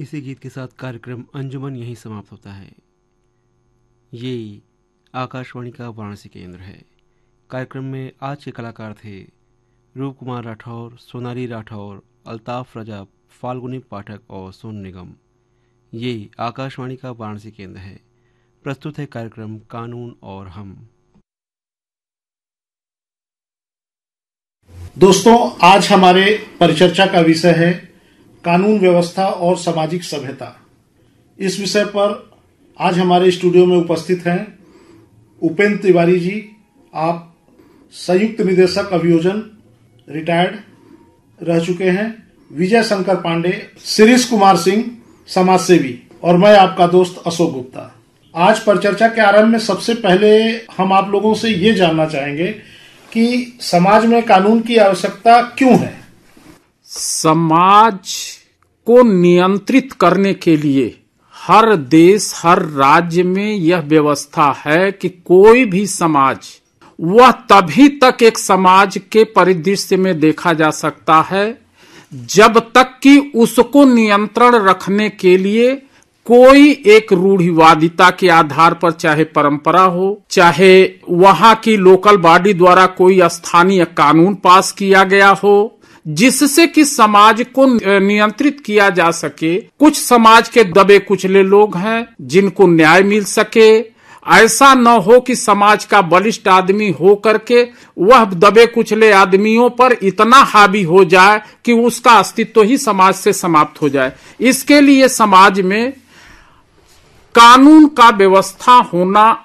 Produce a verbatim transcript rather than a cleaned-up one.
इसी गीत के साथ कार्यक्रम अंजुमन यहीं समाप्त होता है। ये आकाशवाणी का वाराणसी केंद्र है। कार्यक्रम में आज के कलाकार थे रूप कुमार राठौर, सोनाली राठौर, अल्ताफ रजा, फाल्गुनी पाठक और सोन निगम। ये आकाशवाणी का वाराणसी केंद्र है। प्रस्तुत है कार्यक्रम कानून और हम। दोस्तों, आज हमारे परिचर्चा का विषय है कानून व्यवस्था और सामाजिक सभ्यता। इस विषय पर आज हमारे स्टूडियो में उपस्थित हैं उपेंद्र तिवारी जी। आप संयुक्त निदेशक अभियोजन रिटायर्ड रह चुके हैं। विजय शंकर पांडे, शिरीष कुमार सिंह समाजसेवी, और मैं आपका दोस्त अशोक गुप्ता। आज परिचर्चा के आरंभ में सबसे पहले हम आप लोगों से ये जानना चाहेंगे कि समाज में कानून की आवश्यकता क्यों है। समाज को नियंत्रित करने के लिए हर देश, हर राज्य में यह व्यवस्था है कि कोई भी समाज वह तभी तक एक समाज के परिदृश्य में देखा जा सकता है जब तक कि उसको नियंत्रण रखने के लिए कोई एक रूढ़िवादिता के आधार पर, चाहे परंपरा हो, चाहे वहां की लोकल बॉडी द्वारा कोई स्थानीय कानून पास किया गया हो, जिससे कि समाज को नियंत्रित किया जा सके। कुछ समाज के दबे कुचले लोग हैं जिनको न्याय मिल सके। ऐसा न हो कि समाज का बलिष्ठ आदमी हो करके वह दबे कुचले आदमियों पर इतना हावी हो जाए कि उसका अस्तित्व ही समाज से समाप्त हो जाए। इसके लिए समाज में कानून का व्यवस्था होना